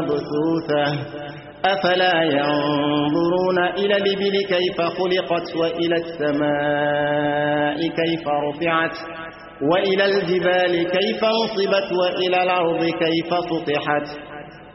مبثوثة أفلا ينظرون إلى الإبل كيف خلقت وإلى السماء كيف رفعت وإلى الجبال كيف نصبت وإلى الأرض كيف سطحت